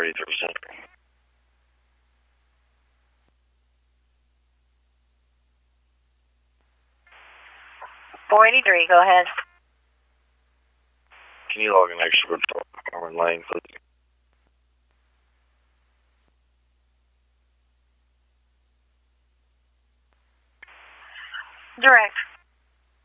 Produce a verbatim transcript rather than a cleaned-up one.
eighty-three percent. four eighty-three, go ahead. Can you log an extra for lane, please? Direct.